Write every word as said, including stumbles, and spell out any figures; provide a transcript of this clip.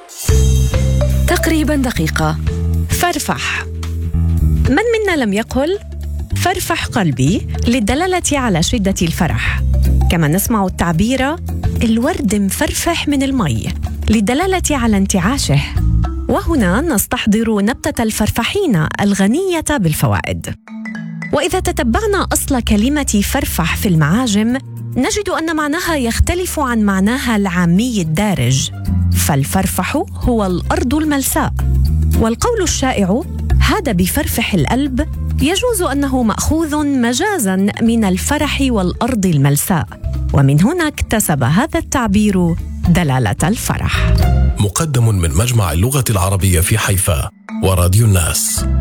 تقريبا دقيقة. فرفح. من منا لم يقل فرفح قلبي للدلالة على شدة الفرح؟ كما نسمع التعبير الورد مفرفح من المي للدلالة على انتعاشه. وهنا نستحضر نبتة الفرفحين الغنية بالفوائد. وإذا تتبعنا أصل كلمة فرفح في المعاجم نجد أن معناها يختلف عن معناها العامي الدارج، فالفرفح هو الأرض الملساء، والقول الشائع هذا بفرفح القلب يجوز أنه مأخوذ مجازاً من الفرح والأرض الملساء، ومن هنا اكتسب هذا التعبير دلالة الفرح. مقدم من مجمع اللغة العربية في حيفا وراديو الناس.